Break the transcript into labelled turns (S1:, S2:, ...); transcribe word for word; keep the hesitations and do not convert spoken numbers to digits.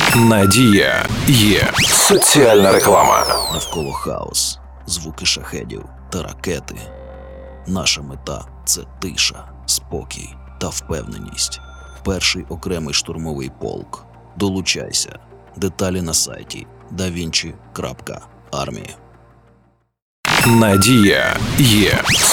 S1: Надія є. Соціальна реклама.
S2: Навколо хаос, звуки шахедів та ракети. Наша мета – це тиша, спокій та впевненість. Перший окремий штурмовий полк. Долучайся. Деталі на сайті да вінчі крапка армія.
S1: Надія є.